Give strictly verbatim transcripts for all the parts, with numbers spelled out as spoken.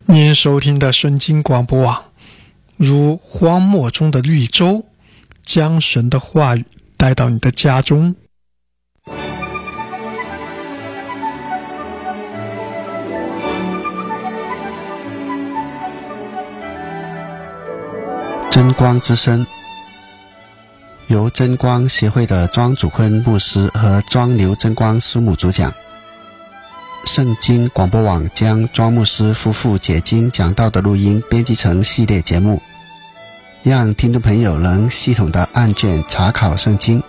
您收听的圣经广播网，如荒漠中的绿洲，将神的话语带到你的家中。 真光之声，由真光协会的庄祖坤牧师和庄刘真光师母主讲。圣经广播网将庄牧师夫妇解经讲道的录音编辑成系列节目，让听众朋友能系统的按卷查考圣经。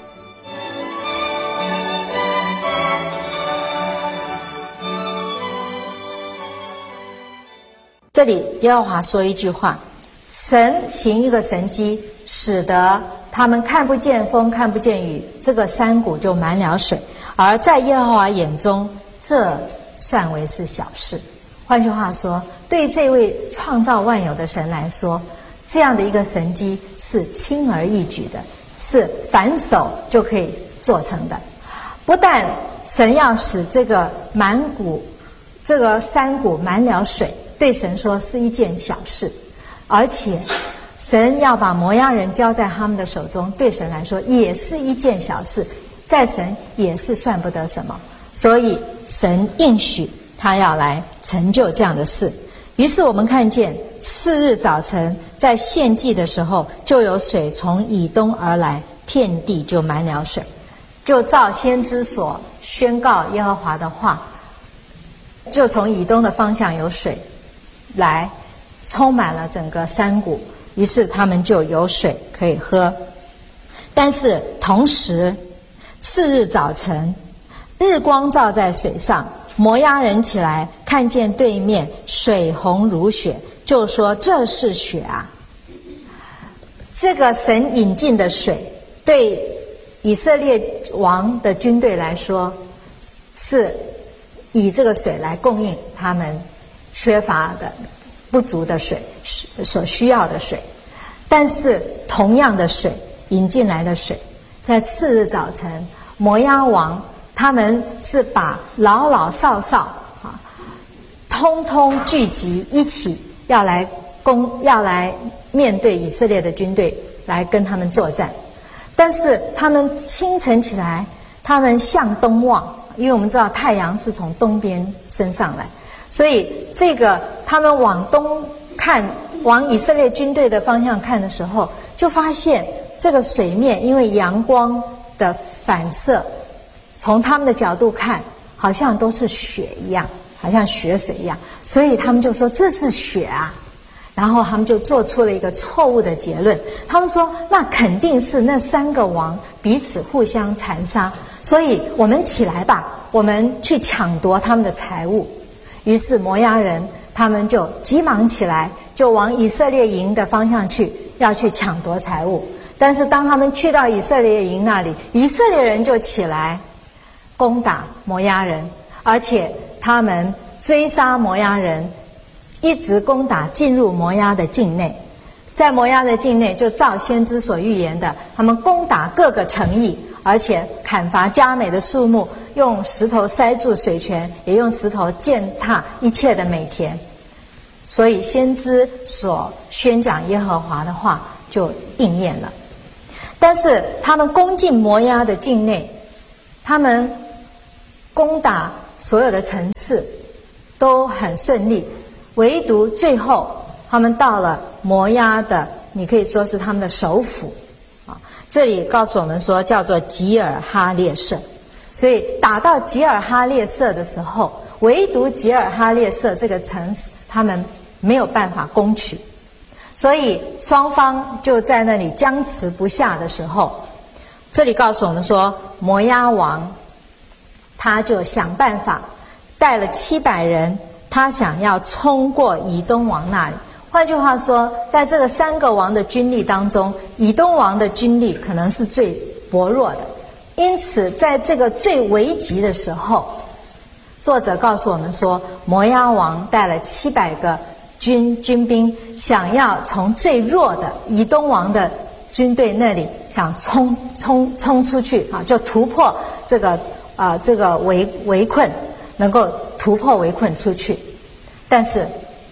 这里耶和华说一句话，神行一个神迹，使得他们看不见风，看不见雨，这个山谷就满了水，而在耶和华眼中，这算为是小事。换句话说，对这位创造万有的神来说，这样的一个神迹是轻而易举的，是反手就可以做成的。不但神要使这个满谷这个山谷满了水，对神说是一件小事，而且神要把摩押人交在他们的手中，对神来说也是一件小事，在神也是算不得什么。所以神应许他要来成就这样的事。于是我们看见次日早晨在献祭的时候，就有水从以东而来，遍地就满了水，就照先知所宣告耶和华的话，就从以东的方向有水来充满了整个山谷，于是他们就有水可以喝。但是同时次日早晨日光照在水上，摩押人起来看见对面水红如血，就说这是血啊。这个神引进的水对以色列王的军队来说，是以这个水来供应他们缺乏的不足的水，所需要的水。但是同样的水引进来的水，在次日早晨摩押王他们是把老老少少啊，通通聚集一起，要来攻，要来面对以色列的军队，来跟他们作战。但是他们清晨起来，他们向东望，因为我们知道太阳是从东边升上来，所以这个他们往东看，往以色列军队的方向看的时候，就发现这个水面因为阳光的反射，从他们的角度看好像都是血一样，好像血水一样，所以他们就说这是血啊。然后他们就做出了一个错误的结论，他们说那肯定是那三个王彼此互相残杀，所以我们起来吧，我们去抢夺他们的财物。于是摩押人他们就急忙起来，就往以色列营的方向去，要去抢夺财物。但是当他们去到以色列营那里，以色列人就起来攻打摩押人，而且他们追杀摩押人，一直攻打进入摩押的境内。在摩押的境内，就照先知所预言的，他们攻打各个城邑，而且砍伐佳美的树木，用石头塞住水泉，也用石头践踏一切的美田。所以先知所宣讲耶和华的话就应验了。但是他们攻进摩押的境内，他们攻打所有的城市都很顺利，唯独最后他们到了摩押的，你可以说是他们的首府啊。这里告诉我们说叫做吉尔哈列舍，所以打到吉尔哈列舍的时候，唯独吉尔哈列舍这个城市他们没有办法攻取，所以双方就在那里僵持不下的时候，这里告诉我们说摩押王他就想办法带了七百人，他想要冲过以东王那里。换句话说，在这个三个王的军力当中，以东王的军力可能是最薄弱的，因此在这个最危急的时候，作者告诉我们说摩押王带了七百个军军兵，想要从最弱的以东王的军队那里想冲冲冲出去啊，就突破这个啊、呃、这个围围困，能够突破围困出去。但是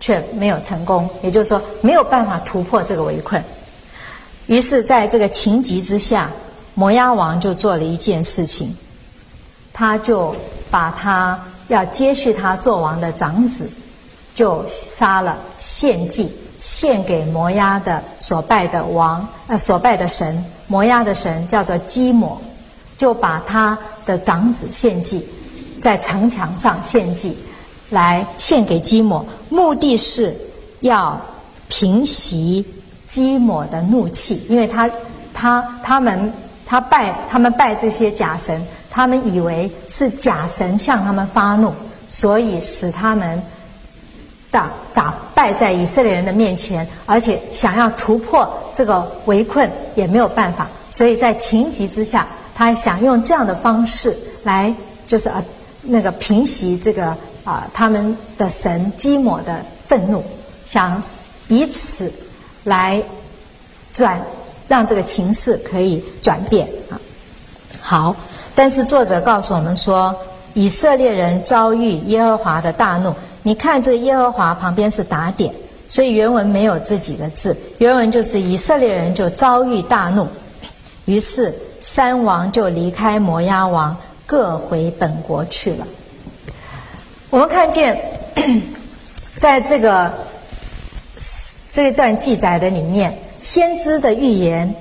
却没有成功，也就是说没有办法突破这个围困。于是在这个情急之下，摩押王就做了一件事情，他就把他要接续他做王的长子就杀了，献祭，献给摩押的所拜的王呃所拜的神，摩押的神叫做基抹，就把他的长子献祭，在城墙上献祭，来献给基抹，目的是要平息基抹的怒气，因为他他他们他拜他们拜这些假神，他们以为是假神向他们发怒，所以使他们打打败在以色列人的面前，而且想要突破这个围困也没有办法，所以在情急之下，他想用这样的方式来就是呃那个平息这个啊、呃、他们的神基抹的愤怒，想以此来转让这个情势可以转变啊。好，但是作者告诉我们说，以色列人遭遇耶和华的大怒。你看这个耶和华旁边是打点，所以原文没有这几个字，原文就是以色列人就遭遇大怒，于是三王就离开摩押王，各回本国去了。我们看见在这个这一段记载的里面，先知的预言，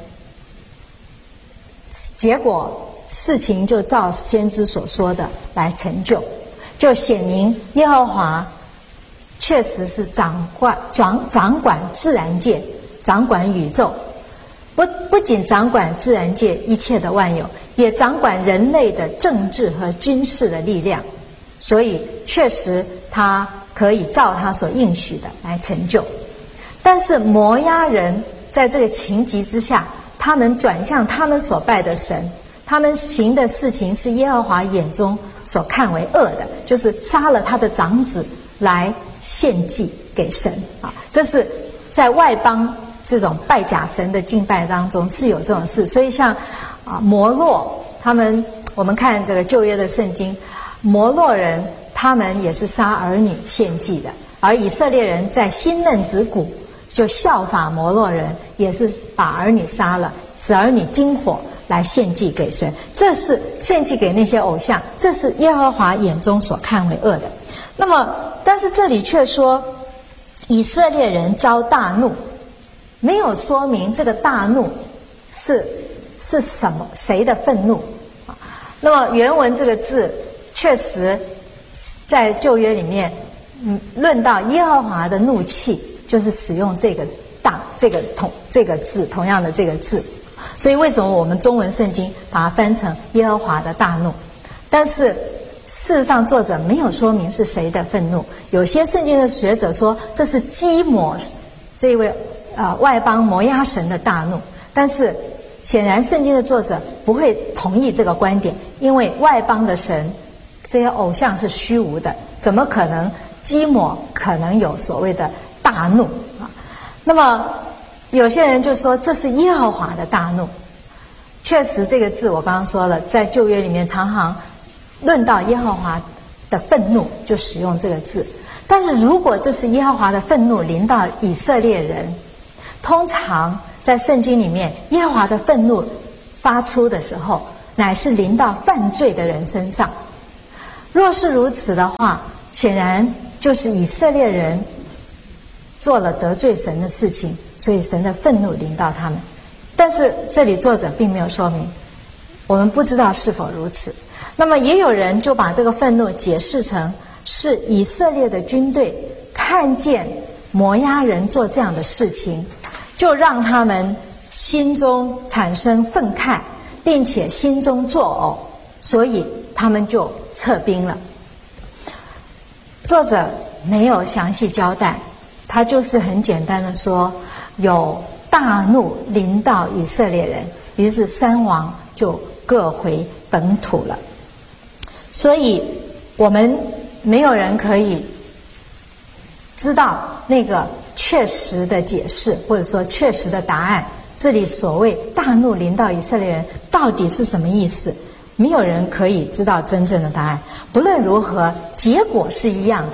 结果事情就照先知所说的来成就，就显明耶和华确实是掌管掌掌管自然界，掌管宇宙，不不仅掌管自然界一切的万有，也掌管人类的政治和军事的力量，所以确实他可以照他所应许的来成就。但是摩押人在这个情急之下，他们转向他们所拜的神，他们行的事情是耶和华眼中所看为恶的，就是杀了他的长子来献祭给神啊！这是在外邦这种拜假神的敬拜当中是有这种事。所以像啊摩洛，他们我们看这个旧约的圣经，摩洛人他们也是杀儿女献祭的，而以色列人在新嫩子谷就效法摩洛人，也是把儿女杀了，使儿女经火来献祭给神，这是献祭给那些偶像，这是耶和华眼中所看为恶的。那么但是这里却说以色列人遭大怒，没有说明这个大怒是是什么谁的愤怒。那么原文这个字确实在旧约里面嗯，论到耶和华的怒气，就是使用这个大这个同这个字同样的这个字，所以为什么我们中文圣经把它翻成耶和华的大怒？但是事实上作者没有说明是谁的愤怒。有些圣经的学者说这是基抹这位呃外邦摩押神的大怒，但是显然圣经的作者不会同意这个观点，因为外邦的神这些偶像是虚无的，怎么可能基抹可能有所谓的大怒啊？那么有些人就说这是耶和华的大怒。确实这个字我刚刚说了，在旧约里面常常论到耶和华的愤怒就使用这个字，但是如果这是耶和华的愤怒临到以色列人，通常在圣经里面耶和华的愤怒发出的时候乃是临到犯罪的人身上。若是如此的话，显然就是以色列人做了得罪神的事情，所以神的愤怒临到他们。但是这里作者并没有说明，我们不知道是否如此。那么也有人就把这个愤怒解释成是以色列的军队看见摩押人做这样的事情，就让他们心中产生愤慨，并且心中作呕，所以他们就撤兵了。作者没有详细交代，他就是很简单的说有大怒临到以色列人，于是三王就各回本土了。所以我们没有人可以知道那个确实的解释，或者说确实的答案，这里所谓大怒临到以色列人到底是什么意思，没有人可以知道真正的答案。不论如何，结果是一样的，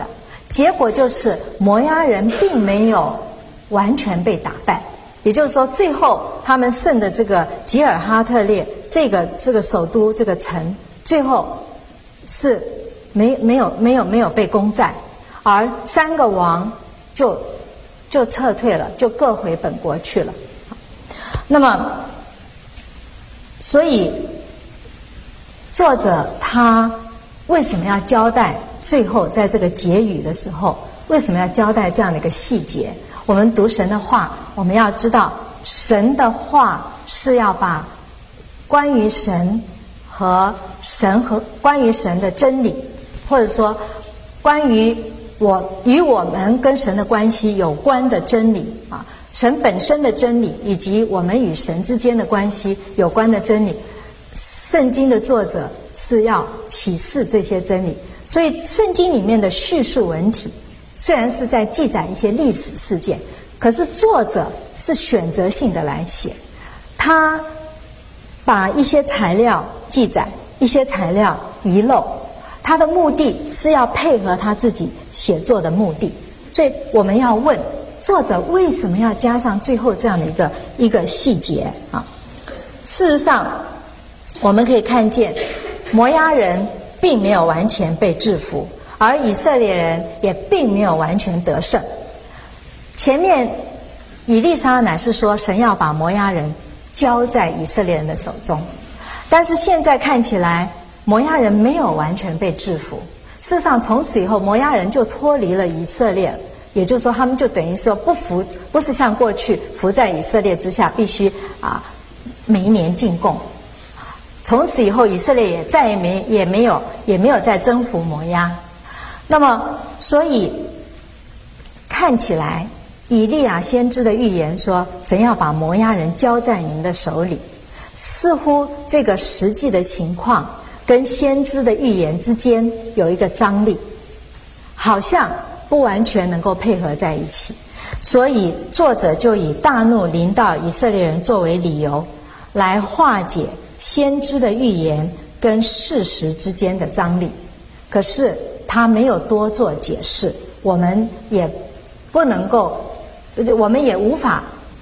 结果就是摩押人并没有完全被打败，也就是说，最后他们胜的这个吉尔哈特列这个这个首都这个城，最后是没没有没有没有被攻占，而三个王就就撤退了，就各回本国去了。那么，所以作者他为什么要交代？最后在这个结语的时候，为什么要交代这样的一个细节？我们读神的话，我们要知道，神的话是要把关于神和神和关于神的真理，或者说关于我与我们跟神的关系有关的真理啊，神本身的真理，以及我们与神之间的关系有关的真理，圣经的作者是要启示这些真理。所以圣经里面的叙述文体虽然是在记载一些历史事件，可是作者是选择性的来写，他把一些材料记载，一些材料遗漏，他的目的是要配合他自己写作的目的。所以我们要问作者为什么要加上最后这样的一个一个细节啊？事实上我们可以看见摩押人并没有完全被制服，而以色列人也并没有完全得胜。前面以利沙乃是说神要把摩押人交在以色列人的手中，但是现在看起来摩押人没有完全被制服。事实上从此以后摩押人就脱离了以色列，也就是说他们就等于说不服，不是像过去服在以色列之下必须啊每一年进贡。从此以后以色列也再也没也没有也没有再征服摩押。那么所以看起来以利亚先知的预言说神要把摩押人交在你们的手里，似乎这个实际的情况跟先知的预言之间有一个张力，好像不完全能够配合在一起。所以作者就以大怒临到以色列人作为理由，来化解先知的预言跟事实之间的张力。可是他没有多做解释，我们也不能够，我们也无法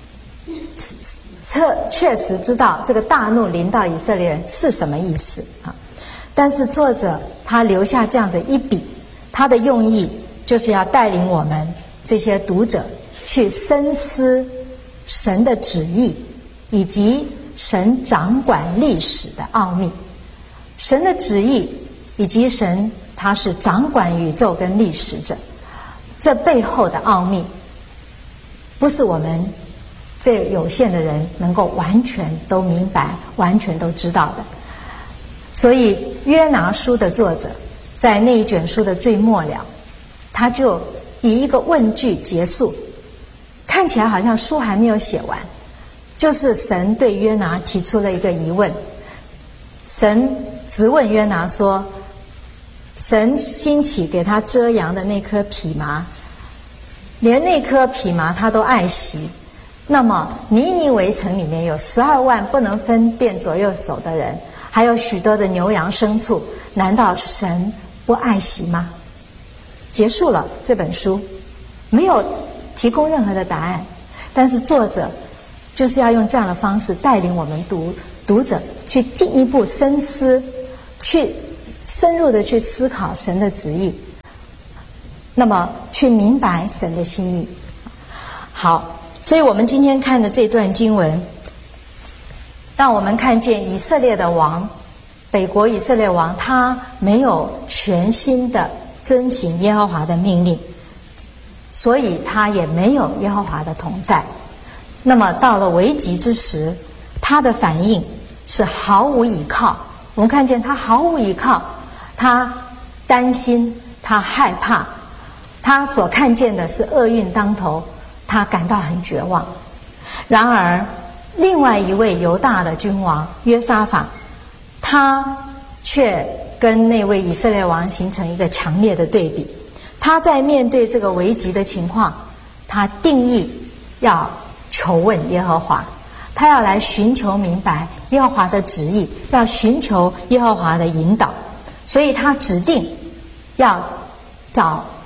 确确实知道这个大怒临到以色列人是什么意思啊。但是作者他留下这样的一笔，他的用意就是要带领我们这些读者去深思神的旨意，以及神掌管历史的奥秘。神的旨意以及神他是掌管宇宙跟历史者，这背后的奥秘不是我们这有限的人能够完全都明白完全都知道的。所以约拿书的作者在那一卷书的最末了，他就以一个问句结束，看起来好像书还没有写完，就是神对约拿提出了一个疑问。神直问约拿说，神兴起给他遮阳的那颗蓖麻，连那颗蓖麻他都爱惜，那么尼尼微城里面有十二万不能分辨左右手的人，还有许多的牛羊牲畜，难道神不爱惜吗？结束了这本书，没有提供任何的答案，但是作者就是要用这样的方式带领我们读读者去进一步深思，去深入的去思考神的旨意，那么去明白神的心意。好，所以我们今天看的这段经文，让我们看见以色列的王，北国以色列王，他没有全心的遵行耶和华的命令，所以他也没有耶和华的同在。那么到了危急之时，他的反应是毫无依靠。我们看见他毫无依靠，他担心，他害怕，他所看见的是厄运当头，他感到很绝望。然而另外一位犹大的君王约沙法，他却跟那位以色列王形成一个强烈的对比。他在面对这个危急的情况，他定义要求问耶和华，他要来寻求明白耶和华的旨意，要寻求耶和华的引导。所以他指定要找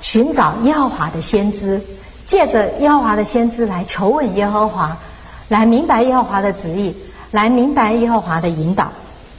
寻找耶和华的先知，借着耶和华的先知来求问耶和华，来明白耶和华的旨意，来明白耶和华的引导。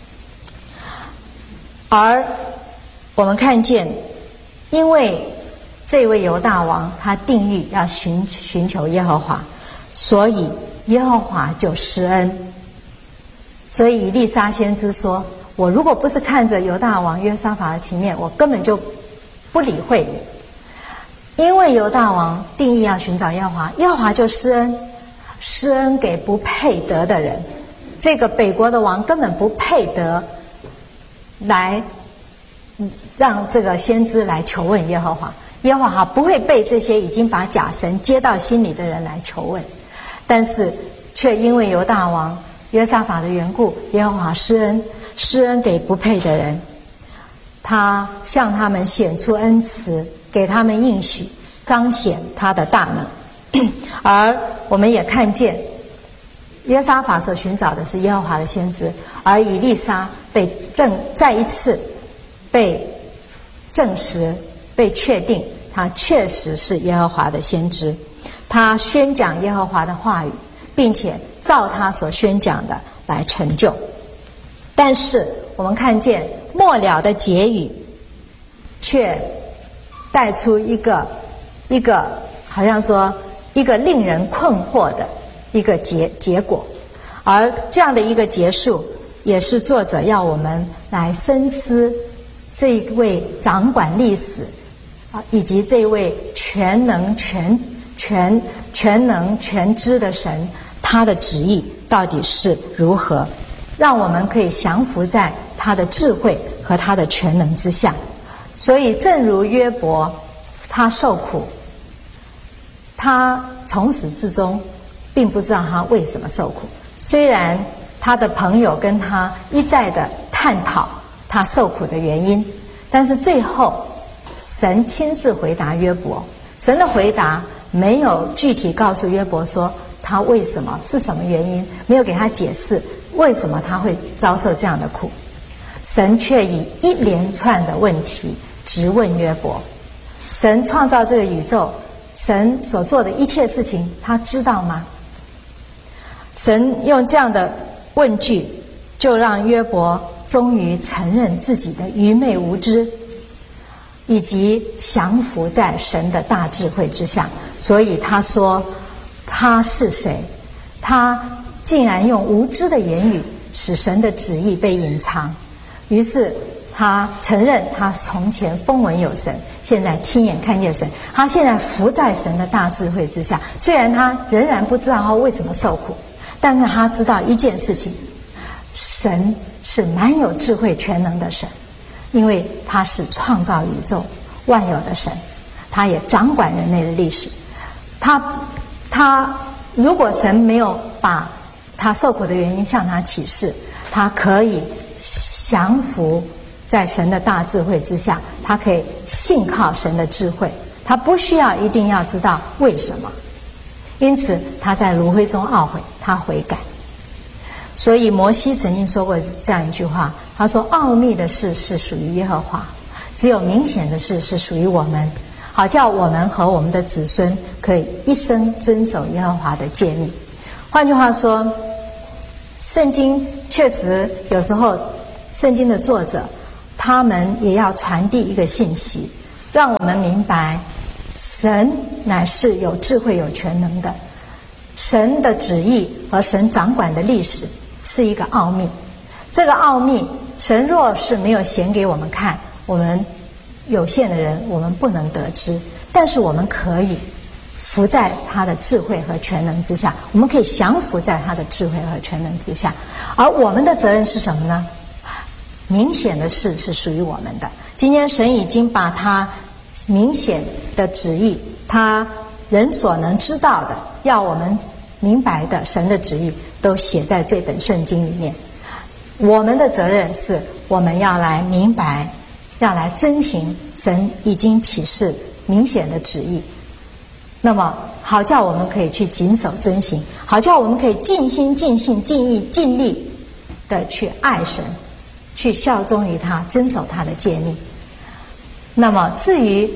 而我们看见，因为这位犹大王他定义要寻寻求耶和华，所以耶和华就施恩。所以以利沙先知说，我如果不是看着犹大王约沙法的情面，我根本就不理会你。因为犹大王定义要寻找耶和华，耶和华就施恩，施恩给不配得的人。这个北国的王根本不配得来让这个先知来求问耶和华，耶和华不会被这些已经把假神接到心里的人来求问，但是却因为犹大王约沙法的缘故，耶和华施恩，施恩给不配的人，他向他们显出恩慈，给他们应许，彰显他的大能。而我们也看见约沙法所寻找的是耶和华的先知，而以利沙被证再一次被证实，被确定他确实是耶和华的先知，他宣讲耶和华的话语，并且照他所宣讲的来成就。但是我们看见末了的结语却带出一个一个好像说一个令人困惑的一个结结果，而这样的一个结束也是作者要我们来深思这位掌管历史啊，以及这位全能全全全能全知的神，他的旨意到底是如何，让我们可以降服在他的智慧和他的全能之下。所以正如约伯他受苦，他从始至终并不知道他为什么受苦，虽然他的朋友跟他一再的探讨他受苦的原因，但是最后神亲自回答约伯。神的回答没有具体告诉约伯说他为什么是什么原因，没有给他解释为什么他会遭受这样的苦，神却以一连串的问题质问约伯。神创造这个宇宙，神所做的一切事情他知道吗？神用这样的问句就让约伯终于承认自己的愚昧无知，以及降服在神的大智慧之下。所以他说他是谁？他竟然用无知的言语使神的旨意被隐藏。于是他承认他从前风闻有神，现在亲眼看见神，他现在伏在神的大智慧之下。虽然他仍然不知道他为什么受苦，但是他知道一件事情，神是蛮有智慧全能的神，因为他是创造宇宙万有的神，他也掌管人类的历史。他他如果神没有把他受苦的原因向他启示，他可以降服在神的大智慧之下，他可以信靠神的智慧，他不需要一定要知道为什么。因此他在炉灰中懊悔，他悔改。所以摩西曾经说过这样一句话，他说奥秘的事是属于耶和华，只有明显的事是属于我们，好叫我们和我们的子孙可以一生遵守耶和华的诫命。换句话说，圣经确实有时候圣经的作者他们也要传递一个信息，让我们明白神乃是有智慧有全能的，神的旨意和神掌管的历史是一个奥秘。这个奥秘神若是没有显给我们看，我们有限的人我们不能得知，但是我们可以服在他的智慧和全能之下，我们可以降服在他的智慧和全能之下。而我们的责任是什么呢？明显的事是属于我们的。今天神已经把他明显的旨意，他人所能知道的，要我们明白的神的旨意都写在这本圣经里面。我们的责任是我们要来明白，要来遵行神已经启示明显的旨意，那么好叫我们可以去谨守遵行，好叫我们可以尽心尽性尽意尽力的去爱神，去效忠于他，遵守他的诫命。那么至于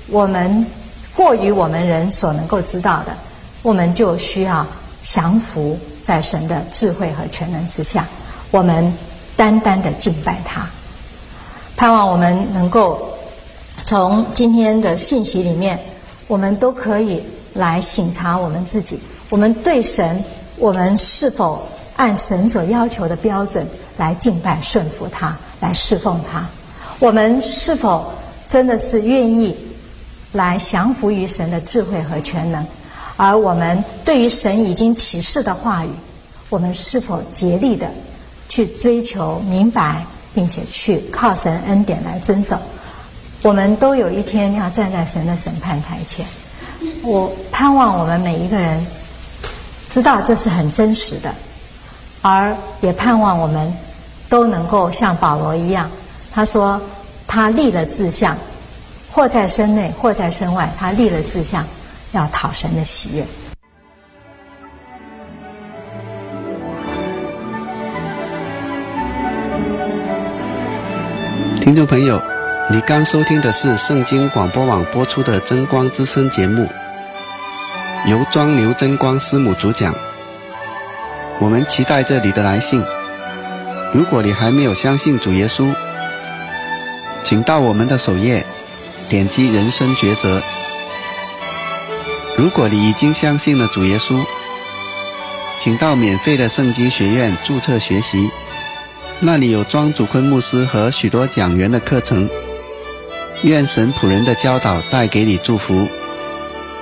我们过于我们人所能够知道的，我们就需要降服在神的智慧和全能之下，我们单单的敬拜他。盼望我们能够从今天的信息里面，我们都可以来省察我们自己，我们对神，我们是否按神所要求的标准来敬拜顺服他，来侍奉他，我们是否真的是愿意来降服于神的智慧和全能，而我们对于神已经启示的话语，我们是否竭力的去追求明白，并且去靠神恩典来遵守。我们都有一天要站在神的审判台前，我盼望我们每一个人知道这是很真实的，而也盼望我们都能够像保罗一样，他说他立了志向，或在身内或在身外，他立了志向要讨神的喜悦。 听众朋友，你刚收听的是圣经广播网播出的真光之声节目，由庄刘真光师母主讲。我们期待着你的来信。如果你还没有相信主耶稣，请到我们的首页点击人生抉择。如果你已经相信了主耶稣，请到免费的圣经学院注册学习，那里有庄主坤牧师和许多讲员的课程。愿神仆人的教导带给你祝福。